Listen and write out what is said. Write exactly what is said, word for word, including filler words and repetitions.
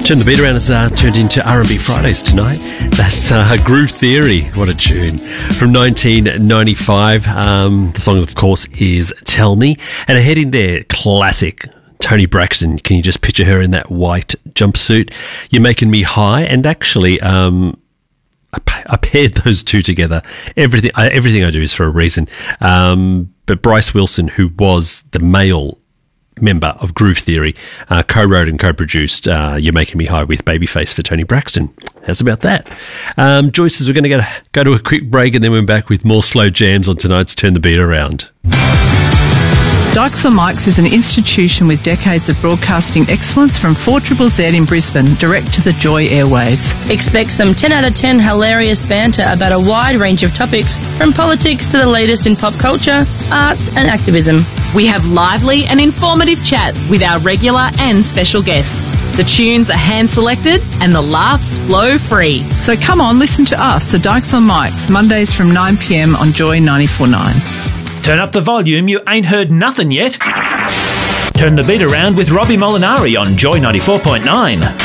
Turn the beat around has uh, turned into R and B Fridays tonight. That's uh, Groove Theory. What a tune. From nineteen ninety-five. Um, the song, of course, is Tell Me. And ahead in there, classic Toni Braxton. Can you just picture her in that white jumpsuit? You're Making Me High. And actually, um, I, I paired those two together. Everything I, everything I do is for a reason. Um, but Bryce Wilson, who was the male member of Groove Theory, uh, co-wrote and co-produced uh, You're Making Me High with Babyface for Toni Braxton. How's about that? Um, Joyce says we're going to go, go to a quick break and then we're back with more slow jams on tonight's Turn the Beat Around. Dykes on Mics is an institution with decades of broadcasting excellence from four Z Z Z in Brisbane, direct to the Joy airwaves. Expect some ten out of ten hilarious banter about a wide range of topics, from politics to the latest in pop culture, arts and activism. We have lively and informative chats with our regular and special guests. The tunes are hand-selected and the laughs flow free. So come on, listen to us, the Dykes on Mics, Mondays from nine p m on Joy ninety-four point nine. Turn up the volume, you ain't heard nothing yet. Turn the beat around with Robbie Molinari on Joy ninety-four point nine.